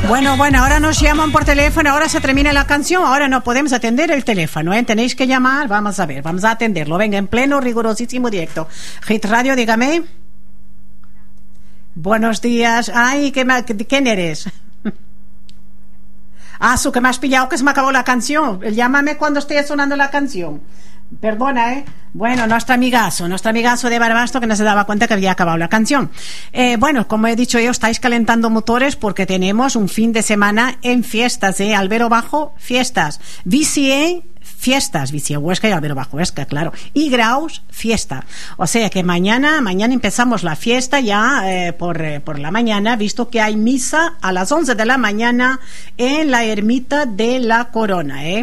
Bueno, ahora nos llaman por teléfono, ahora se termina la canción, ahora no podemos atender el teléfono, ¿eh? Tenéis que llamar, vamos a ver, vamos a atenderlo. Venga, en pleno, rigurosísimo directo. Hit Radio, dígame. Buenos días. Ay, ¿quién eres? Que me has pillado que se me acabó la canción. Llámame cuando esté sonando la canción. Perdona, Bueno, nuestro amigazo de Barbastro que no se daba cuenta que había acabado la canción. Bueno, como he dicho yo, estáis calentando motores porque tenemos un fin de semana en fiestas, Albero Bajo, fiestas. VCA, fiestas. VCA Huesca y Albero Bajo Huesca, claro. Y Graus, fiesta. O sea que mañana empezamos la fiesta ya por la mañana, visto que hay misa a las 11 de la mañana en la ermita de la Corona,